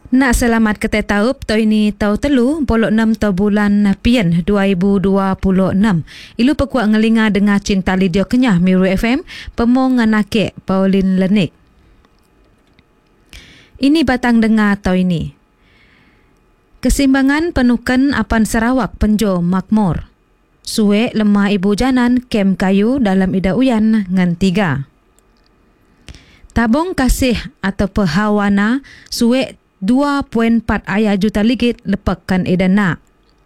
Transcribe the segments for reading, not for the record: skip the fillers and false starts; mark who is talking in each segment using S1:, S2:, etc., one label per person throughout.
S1: Nak selamat ke taup tau ini tau telu 6 tau bulan Pian 2026. Ilu pekuat ngelinga dengan Cinta Lidio Kenyah Miru FM pemong nganake Pauline Lenik. Ini batang dengar tau ini. Kesimbangan penukan apan Sarawak penjo makmur. Suwe lemah ibu janan kem kayu dalam ida uyan ngan 3. Tabung kasih atau pehawana suwe 2.4 juta ringgit lepakkan edana.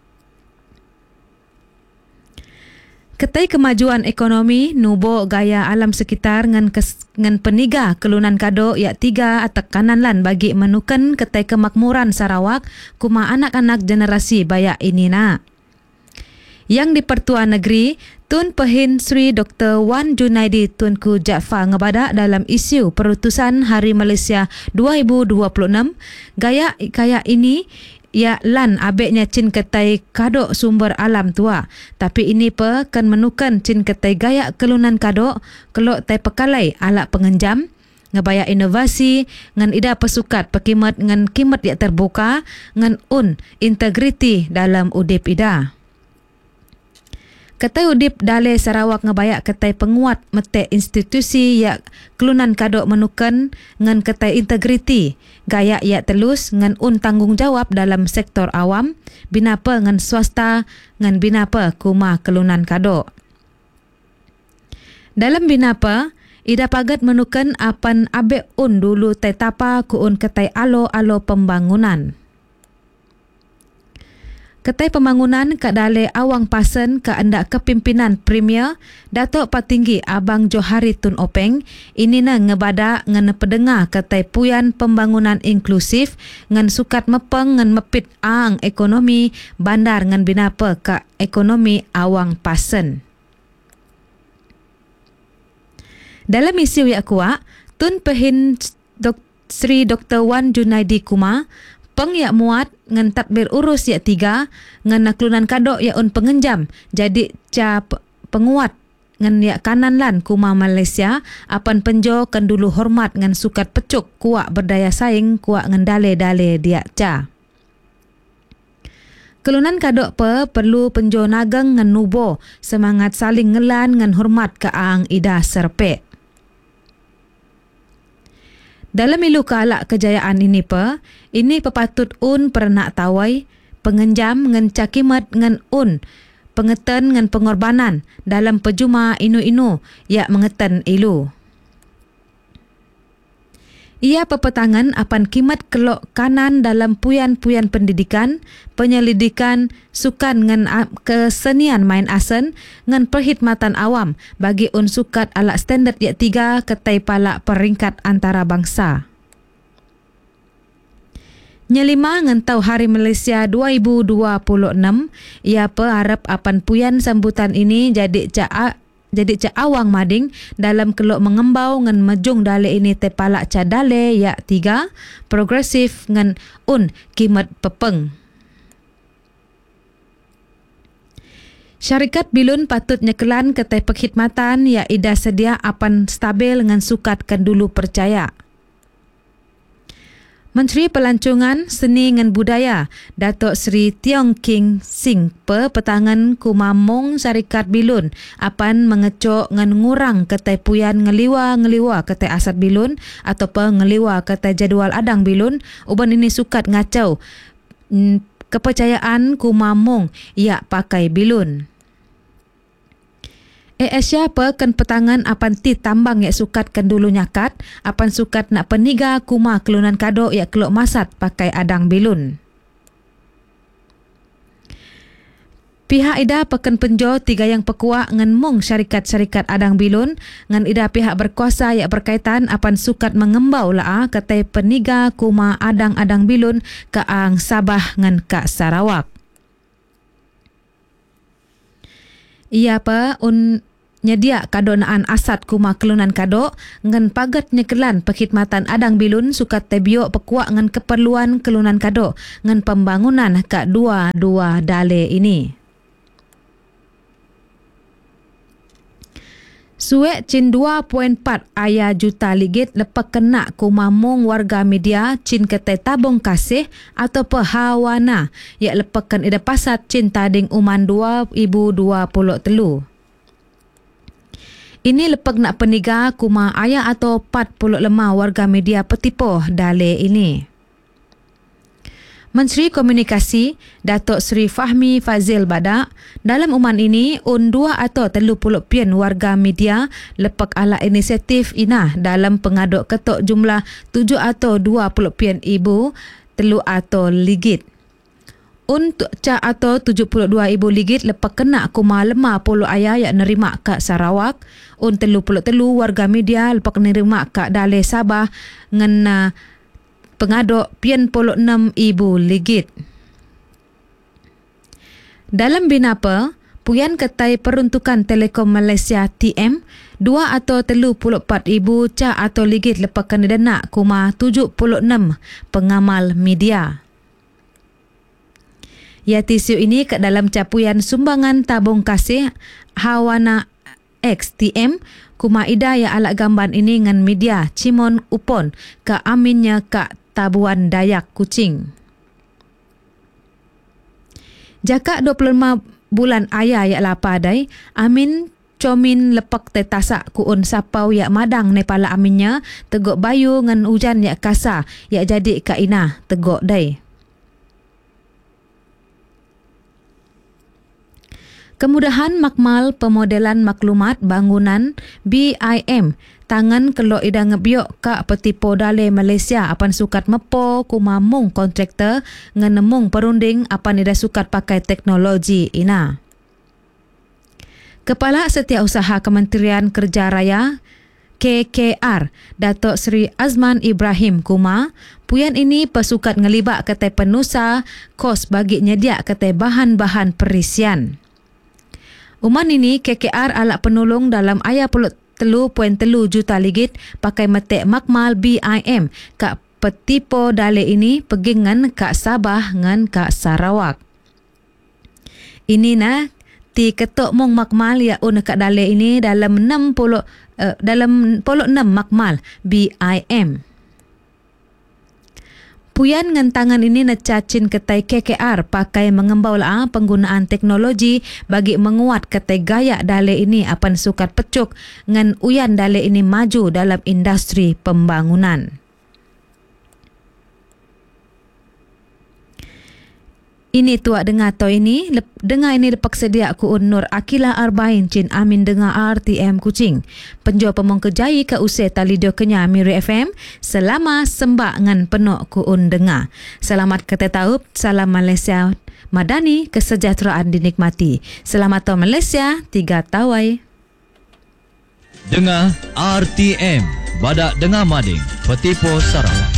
S1: Ketai kemajuan ekonomi nubo gaya alam sekitar ngan peniga kelunan kado yak 3 tekanan lan bagi menukan ketai kemakmuran Sarawak kuma anak-anak generasi bayak ini na. Yang di Pertuan Negeri, Tun Pehin Sri Dr. Wan Junaidi Tunku Jaafar ngebada dalam isu perutusan Hari Malaysia 2026, gaya ini ya lan abeknya cin ketai kadok sumber alam tua. Tapi ini kan menukan cin ketai gaya kelunan kadok kelok tai pekalai alat pengenjam, ngebaya inovasi ngan ida pesukat pekimat ngan kimat yang terbuka ngan integriti dalam udip ida. Ketai udip Dalai Sarawak ngebayak ketai penguat mete institusi yak kelunan kadok menukan ngan ketai integriti gaya yak telus ngan tanggungjawab dalam sektor awam binapa ngan swasta ngan binapa kuma kelunan kadok. Dalam binapa ida pagat menukan apan abe dulu tai tapa ku ketai alo pembangunan. Ketai pembangunan Kak Dalai Awang Pasen ke anda kepimpinan Premier Datuk Patinggi Abang Johari Tun Openg ini na ngebada ngan pedengar ketai puyan pembangunan inklusif ngan sukat mepeng ngan mepit ang ekonomi bandar ngan binapa ke ekonomi Awang Pasen. Dalam isu yak kuat, Tun Pehin Sri Dr. Wan Junaidi Kuma peng yak muat ngan tadbir urus yak 3 ngan naklunan kadok yak pengenjam jadi penguat ngan yak kanan lan kuma Malaysia apan penjo kan dulu hormat ngan sukat pecuk kuak berdaya saing kuak ngan dale dia ca. Kelunan kadok perlu penjo nagang ngan nubo semangat saling ngelan ngan hormat ke ang ida serpek. Dalam ilu kalak kejayaan ini ini pepatut perenak tawai, pengenjam ngan cakimat ngan pengetan ngan pengorbanan dalam pejuma inu-inu yak mengetan ilu. Ia pepetangan apan kimat kelok kanan dalam puyan-puyan pendidikan, penyelidikan, sukan ngan kesenian main asen ngan perkhidmatan awam bagi sukat alat standard yak 3 ketai palak peringkat antarabangsa. Nyelima ngan tau Hari Malaysia 2026, ia harap apan puyan sambutan ini jadi ca awang mading dalam kelok mengembau ngan mejung dale ini tepalak ca dale yak 3 progresif ngan kimat pepeng. Syarikat bilun patut nyekelan ketai perkhidmatan yak ida sedia apan stabil ngan sukat kan dulu percaya. Menteri Pelancongan Seni ngan Budaya Datuk Seri Tiong King Sing petangan kumamong syarikat bilun apan mengecok ngan ngurang ketai puyan ngeliwa ketai asat bilun atau ngeliwa ketai jadual adang bilun uban ini sukat ngacau kepercayaan kumamong yak pakai bilun. Asia kan petangan apan ti tambang yak sukat kan dulu nyakat apan sukat nak peniga kuma kelunan kadok yak kelok masat pakai adang bilun. Pihak ida pekan penjo 3 yang pekuak ngan mong syarikat-syarikat adang bilun ngan ida pihak berkuasa yak berkaitan apan sukat mengembau ketai peniga kuma adang-adang bilun ke ang Sabah ngan ke Sarawak. Ia nyedia kadonaan asat kuma kelunan kadok ngan pagat nyekelan perkhidmatan adang bilun sukat tebiok pekuak ngan keperluan kelunan kadok ngan pembangunan ke dua dale ini. Suek cin 2.4 aya juta ligit lepas kena kumamong warga media cin ketai tabung kasih atau pehawana yang lepaskan ida pasat cin tading uman 2023. Ini lepak nak peniga kuma aya atau 45 warga media petipoh dale ini. Menteri Komunikasi Datuk Seri Fahmi Fazil Badak dalam uman ini 2 atau 30% warga media lepak ala inisiatif ina dalam pengaduk ketok jumlah 7 atau 20% ibu telu atau ligit. Untuk atau 72 ibu ligit lepas kena kuma 50 ayah yang nerima kat Sarawak. 33 warga media lepas nerima kat Daleh Sabah ngena pengaduk 46 ibu ligit. Dalam binapa, Puyan Ketai Peruntukan Telekom Malaysia TM, 2 atau 34 ibu ca atau ligit lepas kena dana kuma 76 pengamal media. Ya tisu ini ke dalam capuyan sumbangan tabung kasih Hawana XTM kuma ida ya alat gambar ini dengan media Cimon Upon ke aminnya ke Tabuan Dayak Kuching. Jakak 25 bulan ayah ya lapadai, Amin comin lepak tetasak kuun sapau yak madang nepala aminnya tegok bayu ngan hujan yak kasa yak jadi ka ina tegok dai. Kemudahan makmal pemodelan maklumat bangunan BIM tangan kelo ida ngebiok ka petipo dale Malaysia apan sukat mepo kumamung kontraktor ngenemung perunding apan ida sukat pakai teknologi ina. Kepala Setiausaha Kementerian Kerja Raya KKR Datuk Seri Azman Ibrahim kuma puyan ini pesukat ngelibak ketai penusa kos bagi nyedia ketai bahan-bahan perisian. Uman ini KKR alak penolong dalam ayah 3.3 juta ligit pakai metek makmal BIM kak petipo dale ini pergi ngan kak Sabah ngan kak Sarawak. Ini na ti ketok mong makmal ya un kak dale ini dalam 46 makmal BIM. Puyan ngan tangan ini necacin ketai KKR pakai mengembau lah penggunaan teknologi bagi menguat ketai gaya dale ini apan sukat pecuk ngan uyan dale ini maju dalam industri pembangunan. Ini tuak dengar to ini, dengar ini lepak sedia ku Nur Akila Arbain cin Amin dengar RTM Kuching. Penjual pemong kejai ke usai talidio kenya Miri FM selama sembak ngan penok ku dengar. Selamat ketetaup, salam Malaysia Madani, kesejahteraan dinikmati. Selamat tahun Malaysia, 3 tawai.
S2: Dengar RTM, Badak Dengar Mading, Petipo Sarawak.